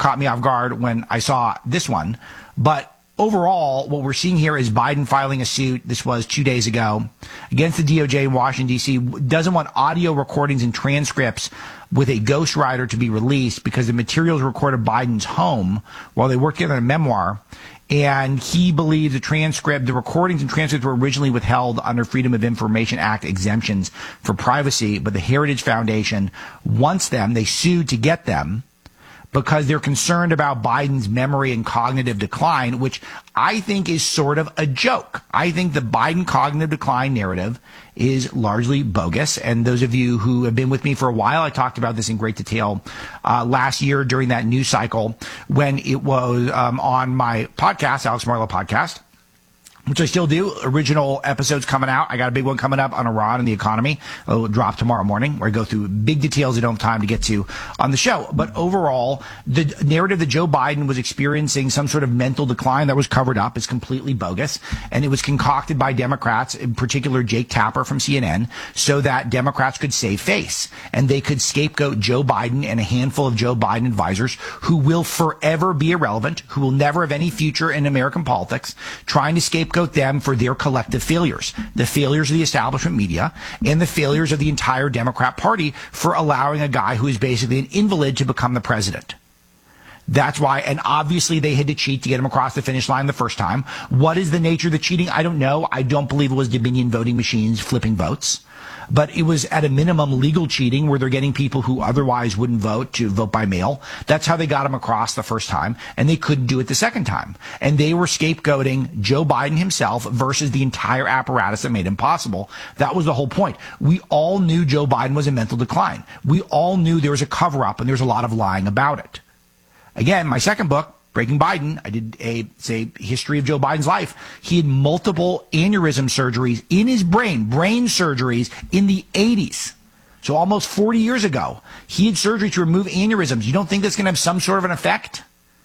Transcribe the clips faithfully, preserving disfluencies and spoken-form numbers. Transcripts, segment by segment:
caught me off guard when I saw this one. But overall, what we're seeing here is Biden filing a suit, this was two days ago, against the D O J in Washington, D C, doesn't want audio recordings and transcripts with a ghostwriter to be released because the materials recorded Biden's home while they worked together on a memoir. And he believes the transcript, the recordings and transcripts were originally withheld under Freedom of Information Act exemptions for privacy, but the Heritage Foundation wants them. They sued to get them because they're concerned about Biden's memory and cognitive decline, which I think is sort of a joke. I think the Biden cognitive decline narrative is largely bogus. And those of you who have been with me for a while, I talked about this in great detail uh, last year during that news cycle when it was um, on my podcast, Alex Marlow Podcast, which I still do. Original episodes coming out. I got a big one coming up on Iran and the economy. It'll drop tomorrow morning where I go through big details I don't have time to get to on the show. But overall, the narrative that Joe Biden was experiencing some sort of mental decline that was covered up is completely bogus. And it was concocted by Democrats, in particular Jake Tapper from C N N, so that Democrats could save face. And they could scapegoat Joe Biden and a handful of Joe Biden advisors who will forever be irrelevant, who will never have any future in American politics, trying to scapegoat them for their collective failures, the failures of the establishment media and the failures of the entire Democrat Party for allowing a guy who is basically an invalid to become the president. That's why, and obviously they had to cheat to get him across the finish line the first time. What is the nature of the cheating? I don't know. I don't believe it was Dominion voting machines flipping votes. But it was at a minimum legal cheating where they're getting people who otherwise wouldn't vote to vote by mail. That's how they got him across the first time, and they couldn't do it the second time. And they were scapegoating Joe Biden himself versus the entire apparatus that made him possible. That was the whole point. We all knew Joe Biden was in mental decline. We all knew there was a cover-up, and there was a lot of lying about it. Again, my second book, Breaking Biden, I did a, say, history of Joe Biden's life. He had multiple aneurysm surgeries in his brain, brain surgeries in the eighties. So almost forty years ago, he had surgery to remove aneurysms. You don't think that's going to have some sort of an effect?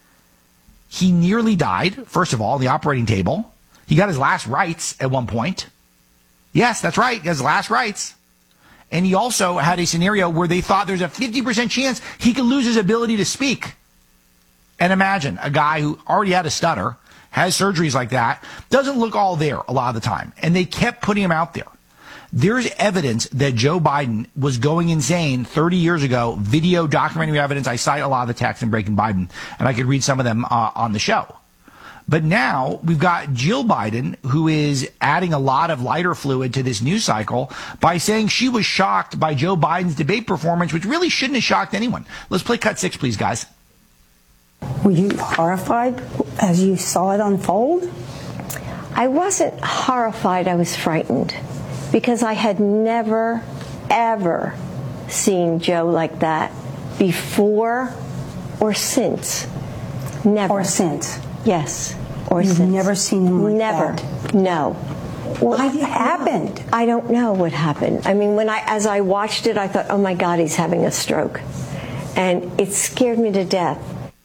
He nearly died, first of all, on the operating table. He got his last rites at one point. Yes, that's right. He has last rites. And he also had a scenario where they thought there's a fifty percent chance he could lose his ability to speak. And imagine a guy who already had a stutter, has surgeries like that, doesn't look all there a lot of the time. And they kept putting him out there. There's evidence that Joe Biden was going insane thirty years ago, video documentary evidence. I cite a lot of the text in Breaking Biden, and I could read some of them uh, on the show. But now we've got Jill Biden, who is adding a lot of lighter fluid to this news cycle by saying she was shocked by Joe Biden's debate performance, which really shouldn't have shocked anyone. Let's play cut six, please, guys. Were you horrified as you saw it unfold? I wasn't horrified. I was frightened because I had never, ever seen Joe like that before or since. Never. Or since? Yes. Or You've since. never seen him like never. that? No. What happened? I don't know what happened. I mean, when I, as I watched it, I thought, oh my God, he's having a stroke. And it scared me to death.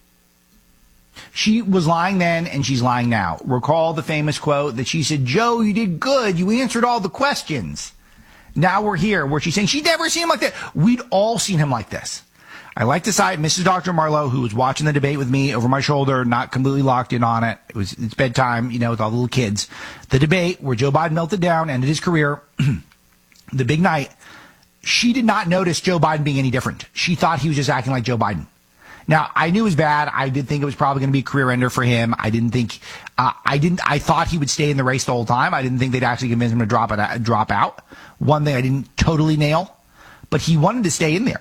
She was lying then, and she's lying now. Recall the famous quote that she said, Joe, you did good. You answered all the questions. Now we're here where she's saying she'd never seen him like that. We'd all seen him like this. I like to cite Missus Doctor Marlowe, who was watching the debate with me over my shoulder, not completely locked in on it. It was it's bedtime, you know, with all the little kids. The debate where Joe Biden melted down, ended his career, the big night. She did not notice Joe Biden being any different. She thought he was just acting like Joe Biden. Now, I knew it was bad. I did think it was probably going to be a career ender for him. I didn't think, uh, I didn't, I thought he would stay in the race the whole time. I didn't think they'd actually convince him to drop it, drop out. One thing I didn't totally nail, but he wanted to stay in there.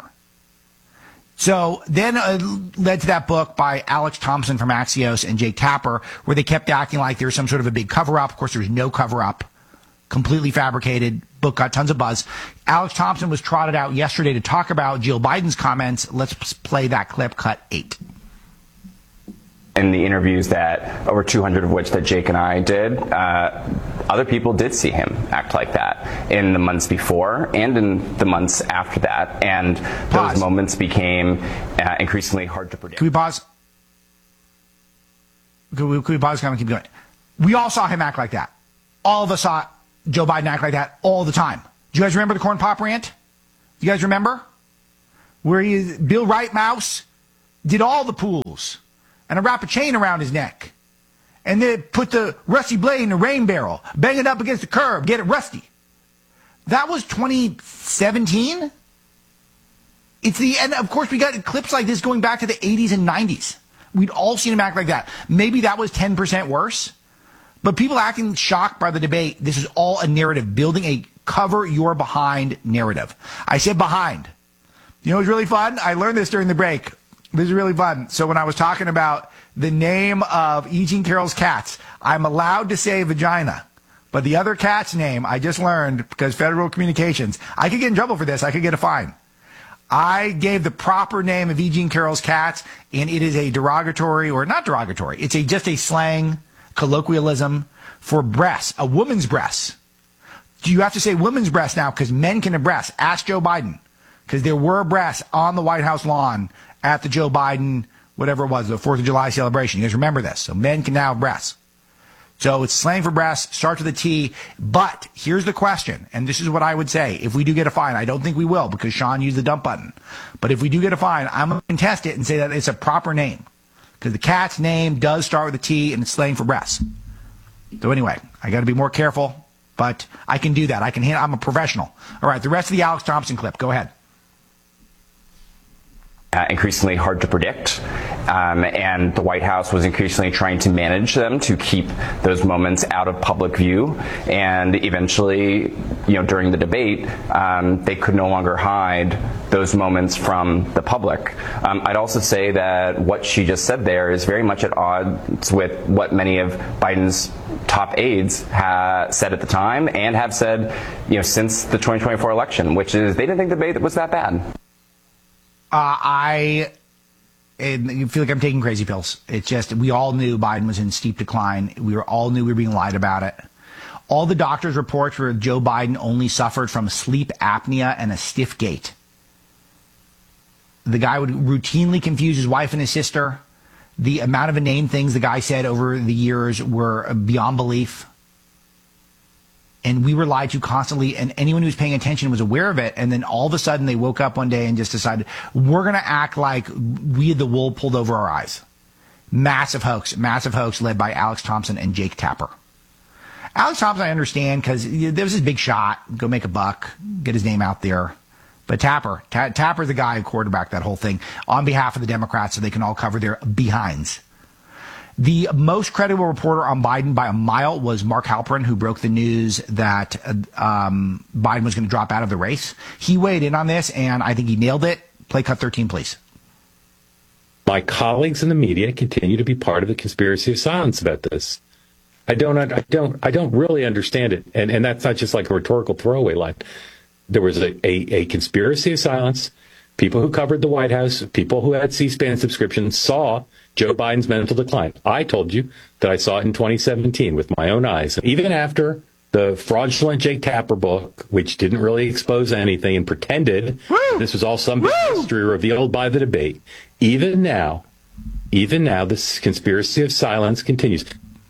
So then uh, led to that book by Alex Thompson from Axios and Jake Tapper, where they kept acting like there's some sort of a big cover up. Of course, there's no cover up. Completely fabricated. Book got tons of buzz. Alex Thompson was trotted out yesterday to talk about Jill Biden's comments. Let's play that clip, cut eight. In the interviews that, over two hundred of which that Jake and I did, uh, other people did see him act like that in the months before and in the months after that. And Pause. Those moments became uh, increasingly hard to predict. Can we pause? Can we, can we pause? Can we keep going? We all saw him act like that. All of us saw Joe Biden act like that all the time. Do you guys remember the corn pop rant? Do you guys remember? Where he is, Bill Wright Mouse did all the pools and wrap a chain around his neck. And then put the rusty blade in the rain barrel, bang it up against the curb, get it rusty. That was twenty seventeen. It's the, and of course we got clips like this going back to the eighties and nineties. We'd all seen him act like that. Maybe that was ten percent worse. But people acting shocked by the debate, this is all a narrative, building a cover your behind narrative. I said behind. You know what's really fun? I learned this during the break. This is really fun. So when I was talking about the name of E. Jean Carroll's cats, I'm allowed to say vagina. But the other cat's name, I just learned, because Federal Communications, I could get in trouble for this. I could get a fine. I gave the proper name of E. Jean Carroll's cats, and it is a derogatory, or not derogatory, it's a just a slang colloquialism for breasts, a woman's breasts. Do you have to say women's breasts now because men can have breasts? Ask Joe Biden, because there were breasts on the White House lawn at the Joe Biden, whatever it was, the fourth of July celebration. You guys remember this. So men can now have breasts. So it's slang for breasts, starts with a T. But here's the question, and this is what I would say. If we do get a fine, I don't think we will because Sean used the dump button. But if we do get a fine, I'm going to contest it and say that it's a proper name. Because the cat's name does start with a T and it's slang for breasts. So anyway, I got to be more careful, but I can do that. I can handle, I'm a professional. All right, the rest of the Alex Thompson clip. Go ahead. Uh, increasingly hard to predict, um, and the White House was increasingly trying to manage them to keep those moments out of public view. And eventually, you know, during the debate, um, they could no longer hide those moments from the public. Um, I'd also say that what she just said there is very much at odds with what many of Biden's top aides ha- said at the time and have said, you know, since the twenty twenty-four election, which is they didn't think the debate was that bad. Uh, I and feel like I'm taking crazy pills. It's just, we all knew Biden was in steep decline. We were all knew we were being lied about it. All the doctors' reports were Joe Biden only suffered from sleep apnea and a stiff gait. The guy would routinely confuse his wife and his sister. The amount of inane things the guy said over the years were beyond belief. And we were lied to constantly, and anyone who was paying attention was aware of it. And then all of a sudden they woke up one day and just decided, we're going to act like we had the wool pulled over our eyes. Massive hoax, massive hoax led by Alex Thompson and Jake Tapper. Alex Thompson, I understand, because there was this big shot, go make a buck, get his name out there. But Tapper, Ta- Tapper's the guy who quarterbacked that whole thing on behalf of the Democrats so they can all cover their behinds. The most credible reporter on Biden by a mile was Mark Halperin, who broke the news that um, Biden was going to drop out of the race. He weighed in on this, and I think he nailed it. Play cut thirteen, please. My colleagues in the media continue to be part of the conspiracy of silence about this. I don't, I don't, I don't really understand it, and and that's not just like a rhetorical throwaway line. There was a, a, a conspiracy of silence. People who covered the White House, people who had C-SPAN subscriptions saw Joe Biden's mental decline. I told you that I saw it in twenty seventeen with my own eyes. Even after the fraudulent Jake Tapper book, which didn't really expose anything and pretended Woo! This was all some big mystery revealed by the debate, even now, even now, this conspiracy of silence continues.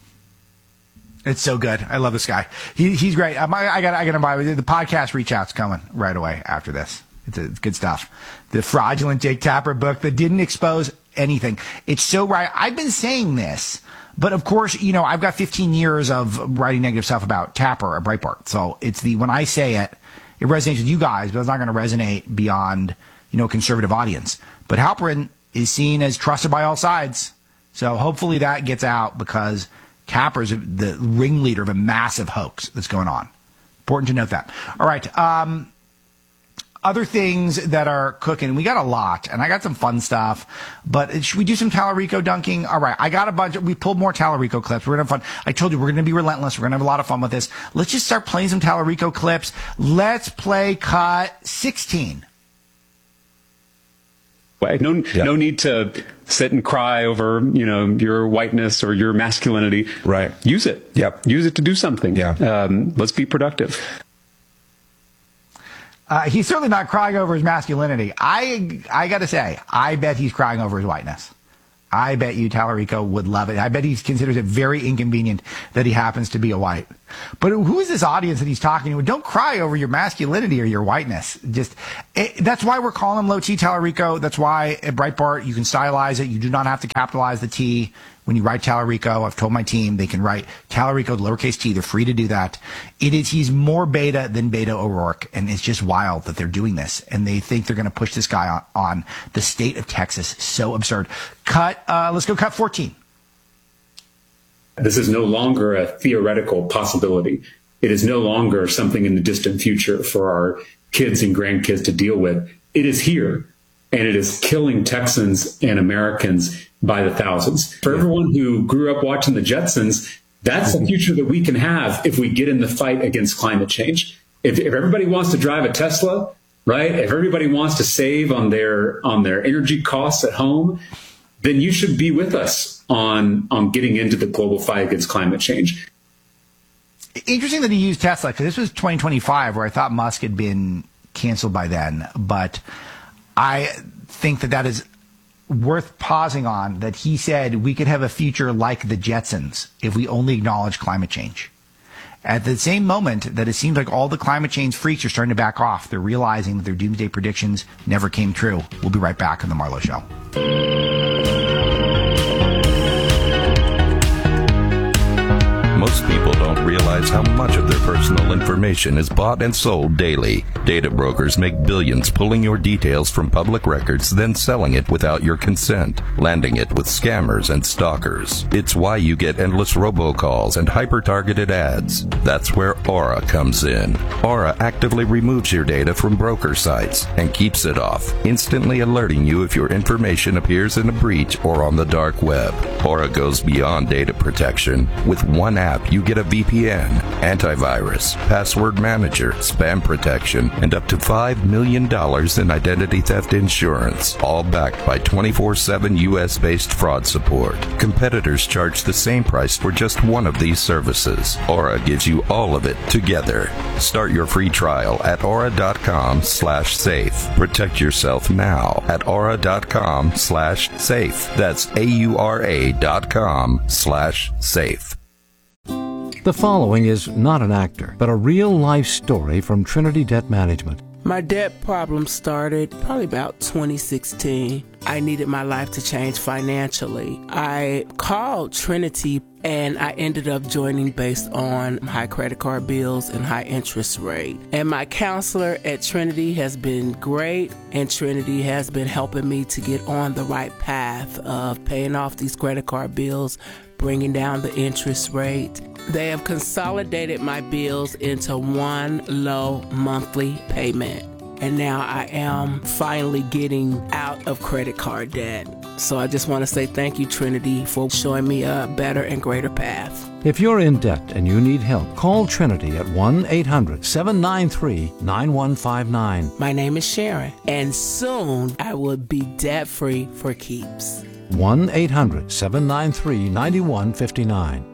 It's so good. I love this guy. He, he's great. I, I got I got to buy the podcast. Reach out's coming right away after this. It's, a, it's good stuff. The fraudulent Jake Tapper book that didn't expose anything. It's so right. I've been saying this, but of course, you know, I've got fifteen years of writing negative stuff about Tapper at Breitbart. So it's the, when I say it, it resonates with you guys, but it's not going to resonate beyond, you know, a conservative audience. But Halperin is seen as trusted by all sides. So hopefully that gets out because Tapper's the ringleader of a massive hoax that's going on. Important to note that. All right. Um, Other things that are cooking, we got a lot, and I got some fun stuff, but should we do some Tallarico dunking? All right, I got a bunch. We pulled more Tallarico clips. We're going to have fun. I told you, we're going to be relentless. We're going to have a lot of fun with this. Let's just start playing some Tallarico clips. Let's play cut sixteen. No, yeah. no need to sit and cry over, you know, your whiteness or your masculinity. Right. Use it. Yep. Use it to do something. Yeah. Um, let's be productive. Uh, he's certainly not crying over his masculinity. I I got to say, I bet he's crying over his whiteness. I bet you Tallarico would love it. I bet he considers it very inconvenient that he happens to be a white. But who is this audience that he's talking to? Don't cry over your masculinity or your whiteness. Just It, that's why we're calling him low T Tallarico. That's why at Breitbart you can stylize it. You do not have to capitalize the T when you write Tallarico. I've told my team they can write Tallarico lowercase t. They're free to do that. It is he's more beta than Beto O'Rourke, and it's just wild that they're doing this and they think they're going to push this guy on, on the state of Texas. So absurd. Cut. Uh, let's go. Cut fourteen. This is no longer a theoretical possibility. It is no longer something in the distant future for our kids and grandkids to deal with. It is here, and it is killing Texans and Americans by the thousands. For everyone who grew up watching the Jetsons, that's the future that we can have if we get in the fight against climate change. If, if everybody wants to drive a Tesla, right? If everybody wants to save on their on their energy costs at home, then you should be with us on on getting into the global fight against climate change. Interesting that he used Tesla, because this was twenty twenty-five, where I thought Musk had been canceled by then. But I think that that is worth pausing on, that he said we could have a future like the Jetsons if we only acknowledge climate change. At the same moment that it seems like all the climate change freaks are starting to back off, they're realizing that their doomsday predictions never came true. We'll be right back on The Marlo Show. Most people don't realize how much of their personal information is bought and sold daily. Data brokers make billions pulling your details from public records, then selling it without your consent, landing it with scammers and stalkers. It's why you get endless robocalls and hyper-targeted ads. That's where Aura comes in. Aura actively removes your data from broker sites and keeps it off, instantly alerting you if your information appears in a breach or on the dark web. Aura goes beyond data protection. With one app, you get a V P N, antivirus, password manager, spam protection, and up to five million dollars in identity theft insurance, all backed by twenty-four seven U S-based fraud support. Competitors charge the same price for just one of these services. Aura gives you all of it together. Start your free trial at aura.com slash safe. Protect yourself now at aura.com slash safe. That's A-U-R-A dot com slash safe. The following is not an actor, but a real-life story from Trinity Debt Management. My debt problem started probably about twenty sixteen. I needed my life to change financially. I called Trinity and I ended up joining based on high credit card bills and high interest rate. And my counselor at Trinity has been great, and Trinity has been helping me to get on the right path of paying off these credit card bills, bringing down the interest rate. They have consolidated my bills into one low monthly payment. And now I am finally getting out of credit card debt. So I just want to say thank you, Trinity, for showing me a better and greater path. If you're in debt and you need help, call Trinity at one eight hundred seven nine three nine one five nine. My name is Sharon, and soon I will be debt-free for keeps. one eight hundred seven nine three nine one five nine.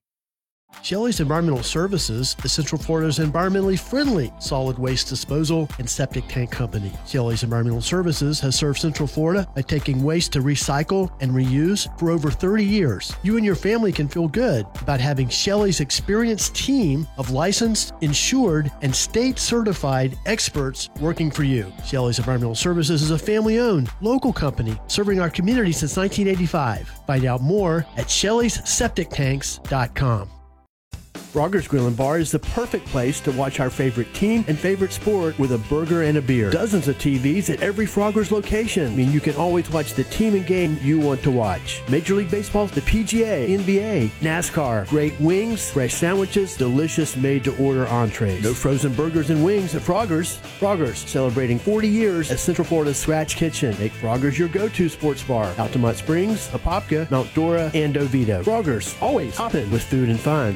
Shelley's Environmental Services is Central Florida's environmentally friendly solid waste disposal and septic tank company. Shelley's Environmental Services has served Central Florida by taking waste to recycle and reuse for over thirty years. You and your family can feel good about having Shelley's experienced team of licensed, insured, and state-certified experts working for you. Shelley's Environmental Services is a family-owned, local company serving our community since nineteen eighty-five. Find out more at shelleys septic tanks dot com. Frogger's Grill and Bar is the perfect place to watch our favorite team and favorite sport with a burger and a beer. Dozens of T Vs at every Frogger's location mean you can always watch the team and game you want to watch. Major League Baseball, the P G A, N B A, NASCAR, great wings, fresh sandwiches, delicious made-to-order entrees. No frozen burgers and wings at Frogger's. Frogger's, celebrating forty years as Central Florida's Scratch Kitchen. Make Frogger's your go-to sports bar. Altamont Springs, Apopka, Mount Dora, and Oviedo. Frogger's, always hopping with food and fun.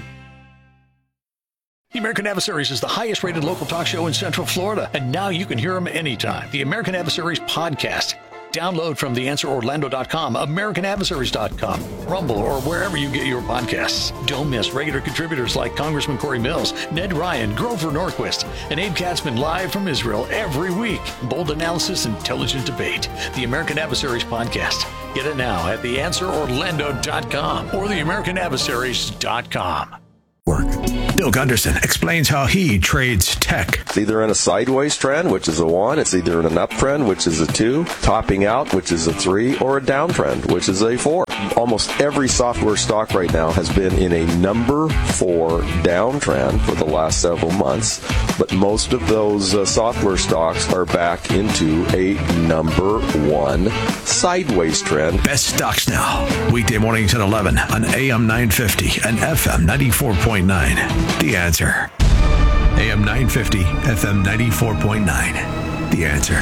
The American Adversaries is the highest rated local talk show in Central Florida, and now you can hear them anytime. The American Adversaries podcast. Download from the answer orlando dot com, american adversaries dot com, Rumble, or wherever you get your podcasts. Don't miss regular contributors like Congressman Corey Mills, Ned Ryan, Grover Norquist, and Abe Katzman live from Israel every week. Bold analysis, intelligent debate. The American Adversaries podcast. Get it now at the answer orlando dot com or the american adversaries dot com. Work. Bill Gunderson explains how he trades tech. It's either in a sideways trend, which is a one. It's either in an uptrend, which is a two, topping out, which is a three, or a downtrend, which is a four. Almost every software stock right now has been in a number four downtrend for the last several months, but most of those uh, software stocks are back into a number one sideways trend. Best stocks now. Weekday mornings at eleven on A M nine fifty and F M ninety-four point nine. The Answer. A M nine fifty, F M ninety-four point nine. The Answer.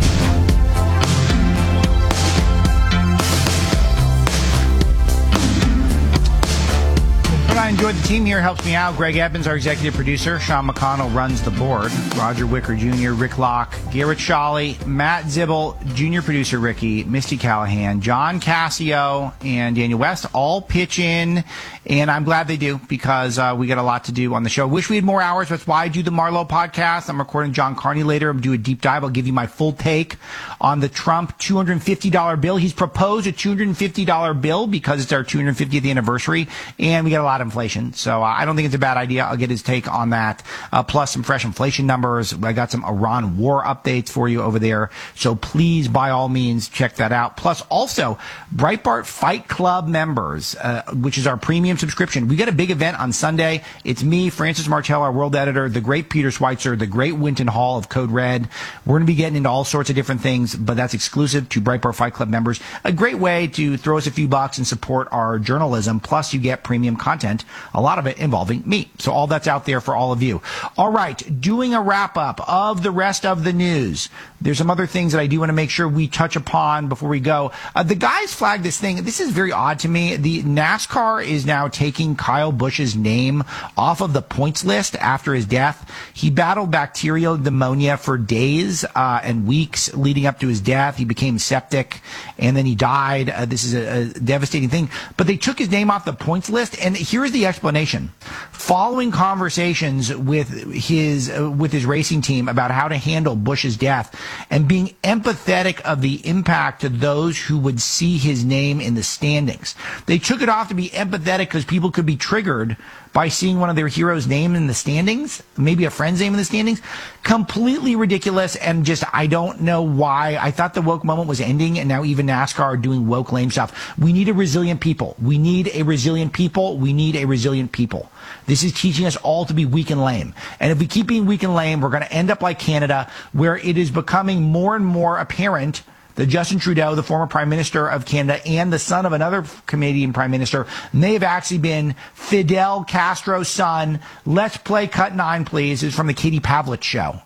I enjoyed the team here. Helps me out. Greg Evans, our executive producer. Sean McConnell runs the board. Roger Wicker Junior, Rick Locke, Garrett Shawley, Matt Zibble, junior producer Ricky, Misty Callahan, John Cassio, and Daniel West all pitch in, and I'm glad they do because uh, we got a lot to do on the show. Wish we had more hours. That's why I do the Marlowe podcast. I'm recording John Carney later. I'm doing a deep dive. I'll give you my full take on the Trump two hundred fifty dollars bill. He's proposed a two hundred fifty dollars bill because it's our two hundred fiftieth anniversary, and we got a lot of inflation. So uh, I don't think it's a bad idea. I'll get his take on that, uh, plus some fresh inflation numbers. I got some Iran war updates for you over there. So please, by all means, check that out. Plus, also, Breitbart Fight Club members, uh, which is our premium subscription. We got a big event on Sunday. It's me, Francis Martell, our world editor, the great Peter Schweitzer, the great Winton Hall of Code Red. We're going to be getting into all sorts of different things, but that's exclusive to Breitbart Fight Club members. A great way to throw us a few bucks and support our journalism. Plus, you get premium content, a lot of it involving me. So all that's out there for all of you. All right, doing a wrap-up of the rest of the news. There's some other things that I do want to make sure we touch upon before we go. Uh, the guys flagged this thing. This is very odd to me. The NASCAR is now taking Kyle Busch's name off of the points list after his death. He battled bacterial pneumonia for days uh, and weeks leading up to his death. He became septic, and then he died. Uh, this is a, a devastating thing. But they took his name off the points list, and here's the explanation. Following conversations with his uh, with his racing team about how to handle Busch's death and being empathetic of the impact to those who would see his name in the standings, they took it off to be empathetic because people could be triggered by seeing one of their heroes' name in the standings, maybe a friend's name in the standings. Completely ridiculous, and just I don't know why. I thought the woke moment was ending, and now even NASCAR are doing woke lame stuff. We need a resilient people. We need a resilient people. We need a resilient people. This is teaching us all to be weak and lame. And if we keep being weak and lame, we're going to end up like Canada, where it is becoming more and more apparent that Justin Trudeau, the former Prime Minister of Canada and the son of another Canadian Prime Minister, may have actually been Fidel Castro's son. Let's play cut nine, please. It's from the Katie Pavlich show.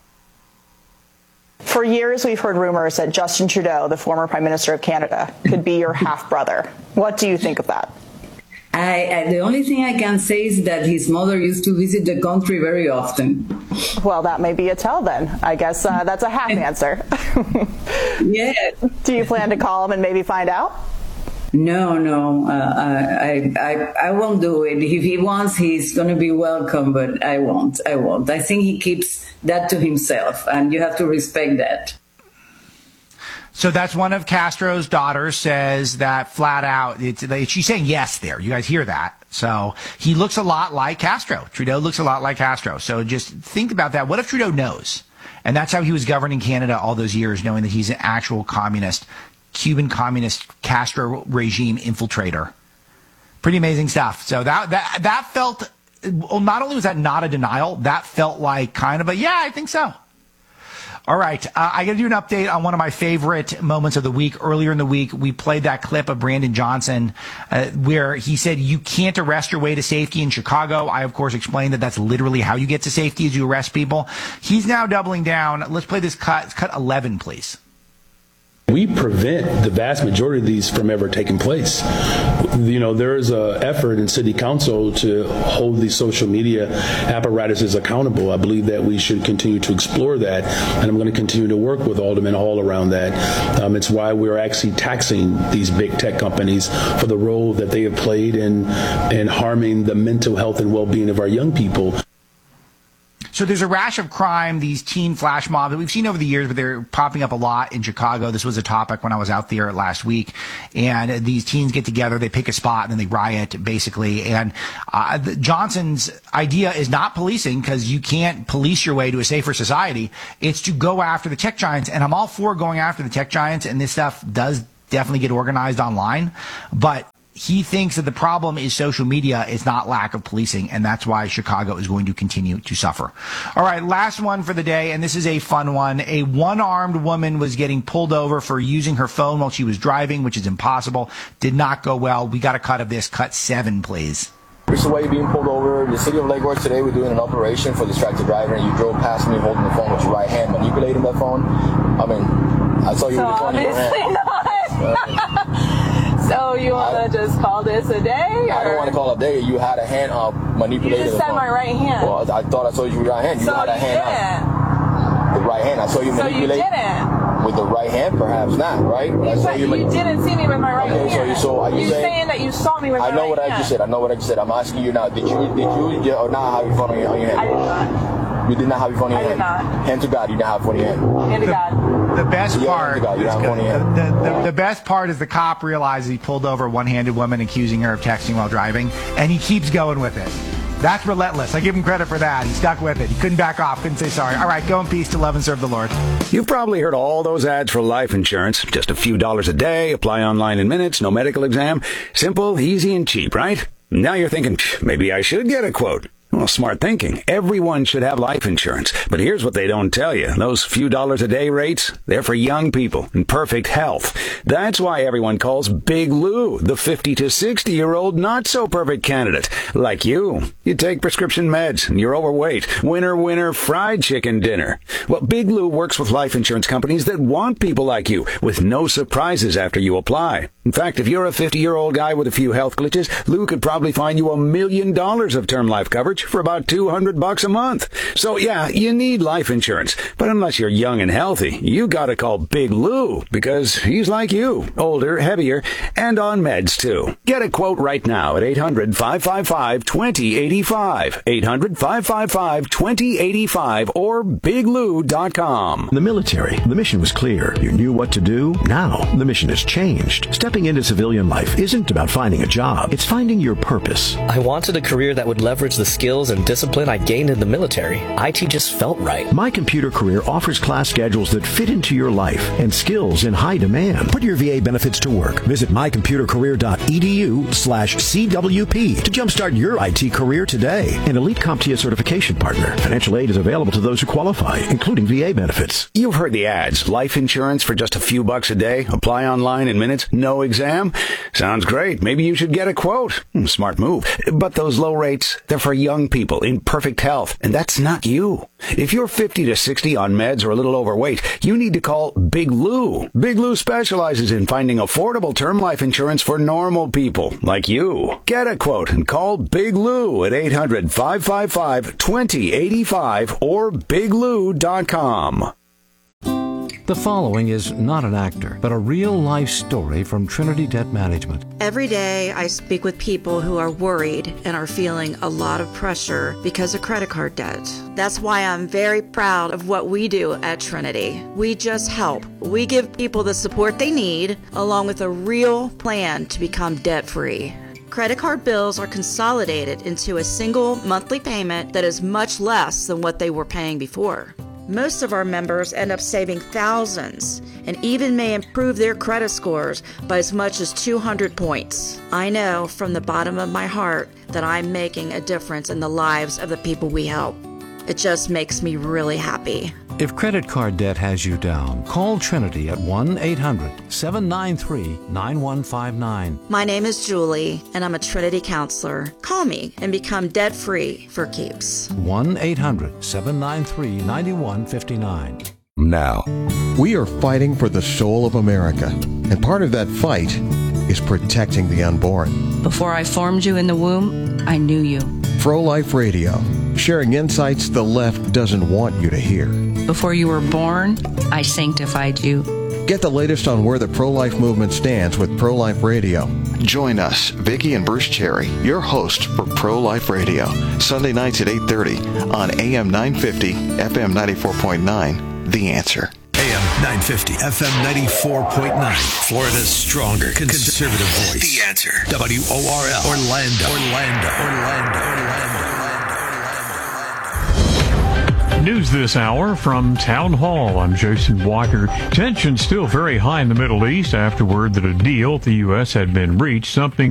For years, we've heard rumors that Justin Trudeau, the former Prime Minister of Canada, could be your half-brother. What do you think of that? I, I, the only thing I can say is that his mother used to visit the country very often. Well, that may be a tell then. I guess uh, that's a half answer. Yeah. Do you plan to call him and maybe find out? No, no, uh, I, I, I won't do it. If he wants, he's going to be welcome, but I won't. I won't. I think he keeps that to himself, and you have to respect that. So that's one of Castro's daughters says that flat out. It's, she's saying yes there. You guys hear that? So he looks a lot like Castro. Trudeau looks a lot like Castro. So just think about that. What if Trudeau knows? And that's how he was governing Canada all those years, knowing that he's an actual communist, Cuban communist Castro regime infiltrator. Pretty amazing stuff. So that that that felt, well, not only was that not a denial, that felt like kind of a, yeah, I think so. All right, uh, I got to do an update on one of my favorite moments of the week. Earlier in the week, we played that clip of Brandon Johnson uh, where he said you can't arrest your way to safety in Chicago. I, of course, explained that that's literally how you get to safety is you arrest people. He's now doubling down. Let's play this cut. Cut eleven, please. We prevent the vast majority of these from ever taking place. You know, there is an effort in city council to hold these social media apparatuses accountable. I believe that we should continue to explore that, and I'm going to continue to work with Alderman Hall around that. Um, it's why we're actually taxing these big tech companies for the role that they have played in, in harming the mental health and well-being of our young people. So So there's a rash of crime, these teen flash mobs that we've seen over the years, but they're popping up a lot in Chicago. This was a topic when I was out there last week. And these teens get together, they pick a spot, and then they riot, basically. And uh, the, Johnson's idea is not policing, because you can't police your way to a safer society. It's to go after the tech giants. And I'm all for going after the tech giants, and this stuff does definitely get organized online. But he thinks that the problem is social media, is not lack of policing, and that's why Chicago is going to continue to suffer. All right, last one for the day, and this is a fun one. A one-armed woman was getting pulled over for using her phone while she was driving, which is impossible. Did not go well. We got a cut of this. Cut seven, please. Recently being pulled over. The city of Lake Worth today, we're doing an operation for distracted driver, and you drove past me holding the phone with your right hand, manipulating that phone. I mean, I saw you so with the phone in your hand. Not. So you want to just call this a day? Or? I don't want to call it a day. You had a hand up manipulating You just the said phone. my right hand. Well, I thought I saw you with your right hand. You so had a you hand didn't. up. The right hand. I saw you so manipulate. So you didn't. With the right hand, perhaps not, right? You, I saw you, you, you didn't see me with my right okay, hand. So you saw, are you You're saying, saying that you saw me with my right hand. I know what hand. I just said. I know what I just said. I'm asking you now. Did you, did you, yeah, or not have your phone on your, on your hand? I did not. You did not have your phone in your I hand? did not. Hand to God, you didn't have your phone in your hand. Hand to God. The best yeah, part, God, you don't have phone in your hand. the, the, the best part is the cop realizes he pulled over a one-handed woman accusing her of texting while driving, and he keeps going with it. That's relentless. I give him credit for that. He stuck with it. He couldn't back off. Couldn't say sorry. All right, go in peace to love and serve the Lord. You've probably heard all those ads for life insurance. Just a few dollars a day, apply online in minutes, no medical exam. Simple, easy, and cheap, right? Now you're thinking, maybe I should get a quote. Well, smart thinking. Everyone should have life insurance. But here's what they don't tell you. Those few dollars a day rates, they're for young people in perfect health. That's why everyone calls Big Lou the fifty to sixty-year-old not-so-perfect candidate. Like you. You take prescription meds, and you're overweight. Winner, winner, fried chicken dinner. Well, Big Lou works with life insurance companies that want people like you, with no surprises after you apply. In fact, if you're a fifty-year-old guy with a few health glitches, Lou could probably find you a million dollars of term life coverage for about two hundred bucks a month. So yeah, you need life insurance. But unless you're young and healthy, you gotta call Big Lou, because he's like you, older, heavier, and on meds too. Get a quote right now at eight hundred, five five five, two zero eight five, eight hundred, five five five, two zero eight five, or big lou dot com. The military, the mission was clear. You knew what to do. Now, the mission has changed. Stepping into civilian life isn't about finding a job. It's finding your purpose. I wanted a career that would leverage the skills and discipline I gained in the military. I T just felt right. My Computer Career offers class schedules that fit into your life and skills in high demand. Put your V A benefits to work. Visit my computer career dot e d u slash C W P to jumpstart your I T career today. An Elite CompTIA certification partner. Financial aid is available to those who qualify, including V A benefits. You've heard the ads. Life insurance for just a few bucks a day. Apply online in minutes. No exam. Sounds great. Maybe you should get a quote. Smart move. But those low rates, they're for young people in perfect health, and that's not you. If you're fifty to sixty on meds or a little overweight, you need to call Big Lou. Big Lou specializes in finding affordable term life insurance for normal people like you. Get a quote and call Big Lou at eight hundred, five five five, two zero eight five or big lou dot com. The following is not an actor, but a real-life story from Trinity Debt Management. Every day I speak with people who are worried and are feeling a lot of pressure because of credit card debt. That's why I'm very proud of what we do at Trinity. We just help. We give people the support they need, along with a real plan to become debt-free. Credit card bills are consolidated into a single monthly payment that is much less than what they were paying before. Most of our members end up saving thousands and even may improve their credit scores by as much as two hundred points. I know from the bottom of my heart that I'm making a difference in the lives of the people we help. It just makes me really happy. If credit card debt has you down, call Trinity at one eight hundred, seven nine three, nine one five nine. My name is Julie, and I'm a Trinity counselor. Call me and become debt-free for keeps. one eight hundred, seven nine three, nine one five nine. Now, we are fighting for the soul of America, and part of that fight is protecting the unborn. Before I formed you in the womb, I knew you. Pro-Life Radio, sharing insights the left doesn't want you to hear. Before you were born, I sanctified you. Get the latest on where the pro-life movement stands with Pro-Life Radio. Join us, Vicki and Bruce Cherry, your host for Pro-Life Radio, Sunday nights at eight thirty on A M nine fifty, F M ninety-four point nine, The Answer. A M nine fifty, F M ninety-four point nine, Florida's stronger conservative voice. The Answer. W O R L. Orlando. Orlando. Orlando. Orlando. News this hour from Town Hall. I'm Jason Walker. Tension still very high in the Middle East after word that a deal with the U S had been reached, something